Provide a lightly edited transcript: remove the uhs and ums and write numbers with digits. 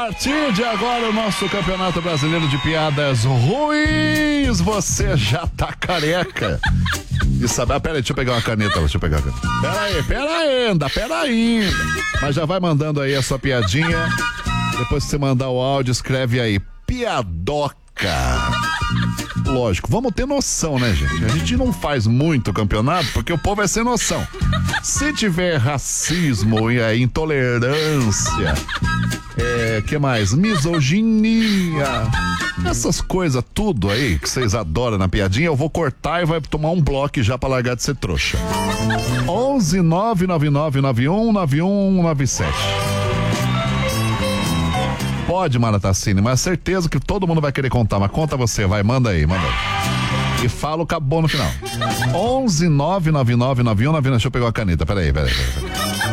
partir de agora o nosso Campeonato Brasileiro de Piadas Ruins. Você já tá careca. E sabe, pera aí, deixa eu pegar uma caneta. Pera ainda. Mas já vai mandando aí a sua piadinha. Depois que você mandar o áudio, escreve aí, piadoca. Lógico, vamos ter noção, né, gente? A gente não faz muito campeonato porque o povo é sem noção. Se tiver racismo e intolerância, que mais? Misoginia, essas coisas tudo aí que vocês adoram na piadinha, eu vou cortar e vai tomar um bloco já pra largar de ser trouxa. 11 99991 9197. Pode, Mara Tassini, mas certeza que todo mundo vai querer contar, mas conta você, vai, manda aí. E fala o acabou no final. 11 99991 91, deixa eu pegar a caneta, peraí.